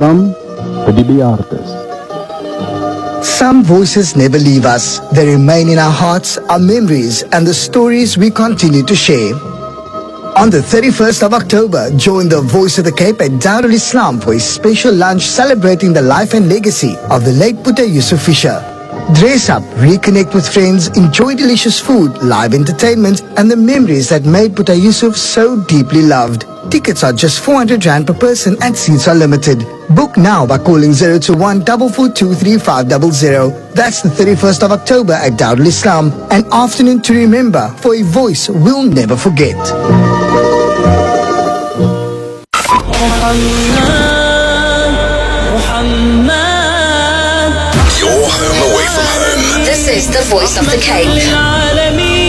From the DB Artist. Some voices never leave us. They remain in our hearts, our memories, and the stories we continue to share. On the 31st of October, join the Voice of the Cape at Darul Islam for a special lunch celebrating the life and legacy of the late Buddha Yusuf Fisher. Dress up, reconnect with friends, enjoy delicious food, live entertainment, and the memories that made Buddha Yusuf so deeply loved. Tickets are just 400 Rand per person and seats are limited. Book now by calling 021 442 3500. That's the 31st of October at Darul Islam. An afternoon to remember for a voice we'll never forget. Your home away from home. This is the Voice of the Cape.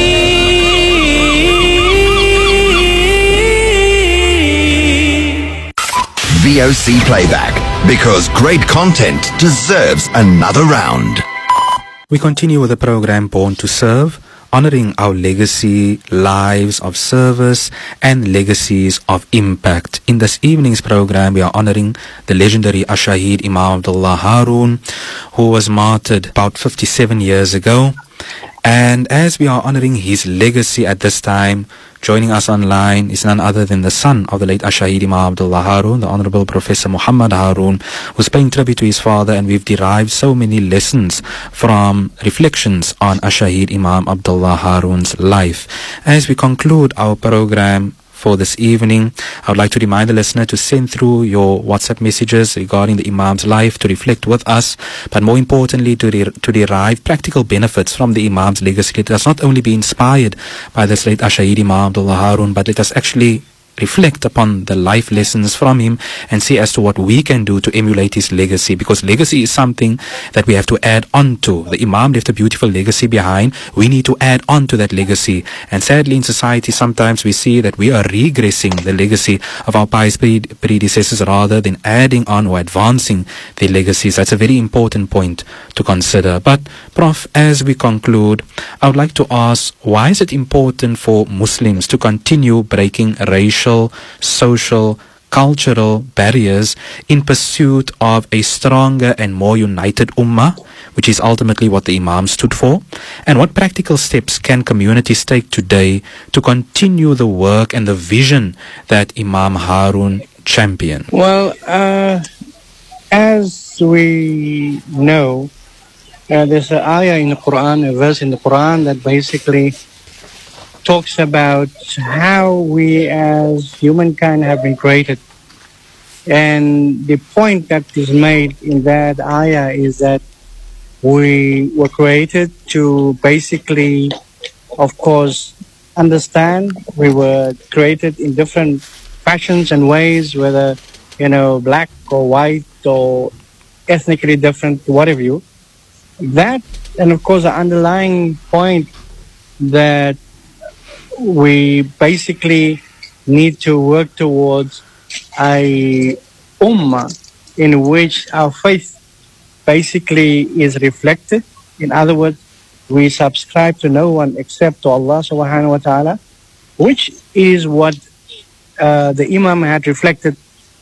VOC Playback, because great content deserves another round. We continue with the program Born to Serve, honoring our legacy, lives of service, and legacies of impact. In this evening's program, we are honoring the legendary Ashaheed Imam Abdullah Haroon, who was martyred about 57 years ago. And as we are honoring his legacy at this time, joining us online is none other than the son of the late Ashaheed Imam Abdullah Haroon, the Honorable Professor Muhammad Haroon, who's paying tribute to his father, and we've derived so many lessons from reflections on Ashaheed Imam Abdullah Haroon's life. As we conclude our program for this evening, I would like to remind the listener to send through your WhatsApp messages regarding the Imam's life, to reflect with us, but more importantly to derive practical benefits from the Imam's legacy. Let us not only be inspired by this late Ashaheed Imam Abdullah Haroon, but let us actually reflect upon the life lessons from him and see as to what we can do to emulate his legacy, because legacy is something that we have to add on to. The Imam left a beautiful legacy behind. We need to add on to that legacy, and sadly in society sometimes we see that we are regressing the legacy of our pious predecessors rather than adding on or advancing their legacies. That's a very important point to consider. But Prof, as we conclude, I would like to ask, why is it important for Muslims to continue breaking racial, social, cultural barriers in pursuit of a stronger and more united ummah, which is ultimately what the Imam stood for? And what practical steps can communities take today to continue the work and the vision that Imam Haroon championed? Well, as we know, there's an ayah in the Quran, a verse in the Quran that basically talks about how we as humankind have been created. And the point that is made in that ayah is that we were created to basically, of course, understand. We were created in different fashions and ways, whether, black or white or ethnically different, whatever you. That, and of course, the underlying point that we basically need to work towards a ummah in which our faith basically is reflected. In other words, we subscribe to no one except to Allah subhanahu wa ta'ala, which is what the Imam had reflected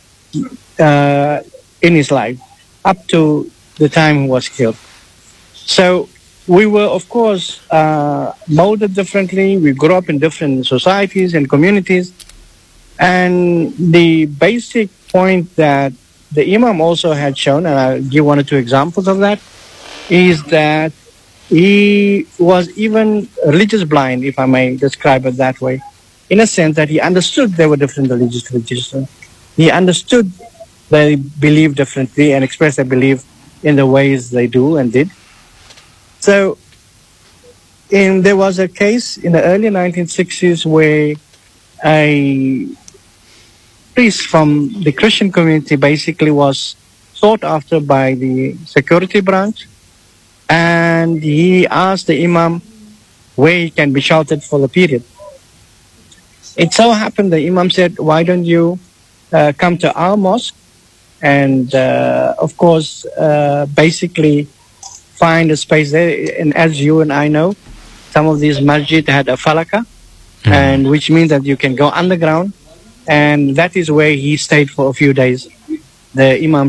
in his life up to the time he was killed. So we were, of course, molded differently. We grew up in different societies and communities. And the basic point that the Imam also had shown, and I'll give one or two examples of that, is that he was even religious blind, if I may describe it that way, in a sense that he understood there were different religious traditions. He understood they believe differently and express their belief in the ways they do and did. So there was a case in the early 1960s where a priest from the Christian community basically was sought after by the security branch, and he asked the Imam where he can be sheltered for the period. It so happened the Imam said, why don't you come to our mosque and of course basically find a space there. And as you and I know, some of these masjid had a falaka, and which means that you can go underground, and that is where he stayed for a few days. The Imam